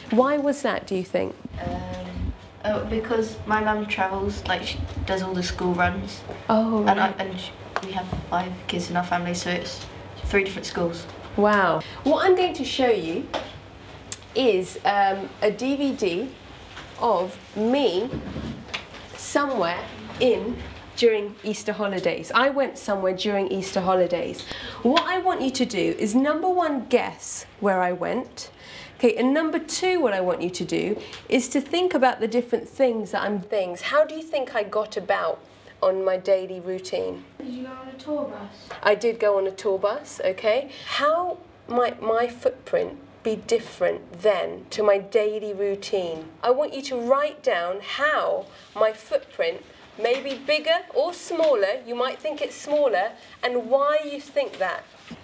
Why was that, do you think? Because my mum travels, like she does all the school runs. Oh, right. And we have 5 kids in our family, so it's 3 different schools. Wow. What I'm going to show you is a DVD of me somewhere during Easter holidays. I went somewhere during Easter holidays. What I want you to do is, number 1, guess where I went. Okay, and number 2, what I want you to do is to think about the different things that How do you think I got about on my daily routine? Did you go on a tour bus? I did go on a tour bus, okay. How might my footprint be different then to my daily routine? I want you to write down how my footprint may be bigger or smaller. You might think it's smaller, and why you think that.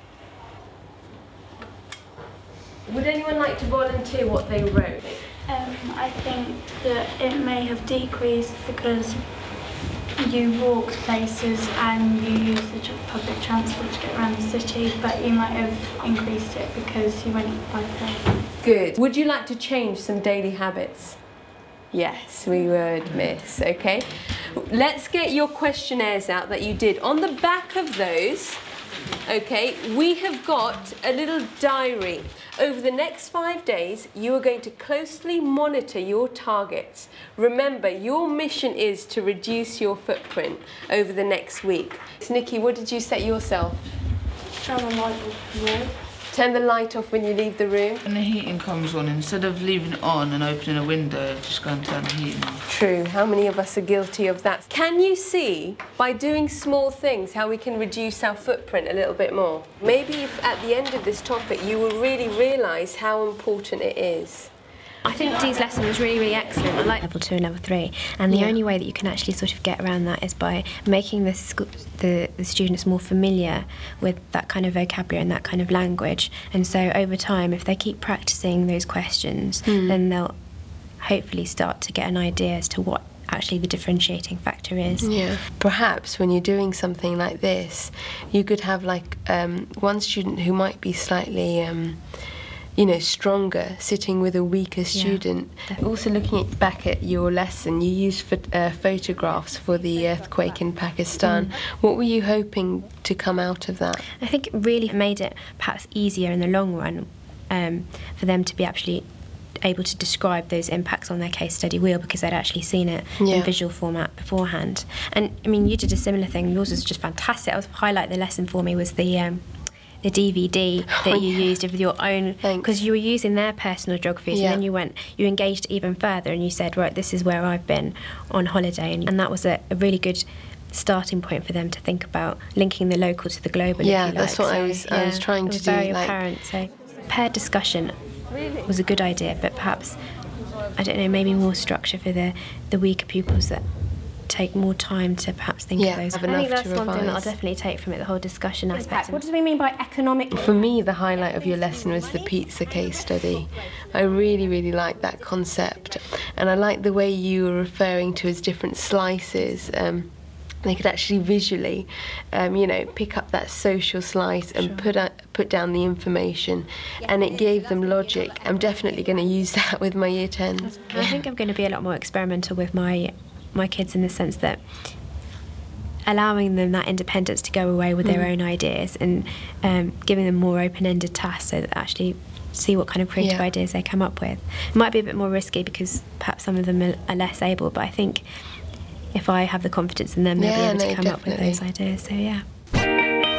Would anyone like to volunteer what they wrote? I think that it may have decreased because you walked places and you used the public transport to get around the city, but you might have increased it because you went by plane. Good. Would you like to change some daily habits? Yes, we would, miss. Okay. Let's get your questionnaires out that you did. On the back of those, okay, we have got a little diary. Over the next 5 days, you are going to closely monitor your targets. Remember, your mission is to reduce your footprint over the next week. Nikki, what did you set yourself? Turn the light off more. Turn the light off when you leave the room. When the heating comes on, instead of leaving it on and opening a window, just go and turn the heating off. True. How many of us are guilty of that? Can you see, by doing small things, how we can reduce our footprint a little bit more? Maybe if at the end of this topic you will really realise how important it is. I think Dee's lesson was really, really excellent. I like level 2 and level 3, and the only way that you can actually sort of get around that is by making the students more familiar with that kind of vocabulary and that kind of language. And so over time, if they keep practicing those questions, then they'll hopefully start to get an idea as to what actually the differentiating factor is. Yeah. Perhaps when you're doing something like this, you could have like one student who might be slightly you know, stronger, sitting with a weaker student. Definitely. Also looking back at your lesson, you used photographs for the earthquake in Pakistan. What were you hoping to come out of that? I think it really made it perhaps easier in the long run for them to be actually able to describe those impacts on their case study wheel, because they'd actually seen it in visual format beforehand. And I mean, you did a similar thing. Yours was just fantastic. I was highlight the lesson for me was the DVD that you used of your own, because you were using their personal geographies, and then you engaged even further, and you said, right, this is where I've been on holiday, and that was a really good starting point for them to think about linking the local to the global. Yeah, that's what I was trying to do. Very apparent. So paired discussion was a good idea, but perhaps, I don't know, maybe more structure for the weaker pupils that take more time to perhaps think of those. I think that's one thing that I'll definitely take from it, the whole discussion aspect. What do we mean by economic? For me, the highlight of your lesson was the pizza case study. I really, really like that concept, and I like the way you were referring to as different slices. They could actually visually, you know, pick up that social slice and put down the information, and it gave them logic. I'm definitely going to use that with my year 10s. I think I'm going to be a lot more experimental with my kids, in the sense that allowing them that independence to go away with their own ideas, and giving them more open-ended tasks so that they actually see what kind of creative ideas they come up with. It might be a bit more risky because perhaps some of them are less able, but I think if I have the confidence in them, they'll be able to come up with those ideas. So yeah.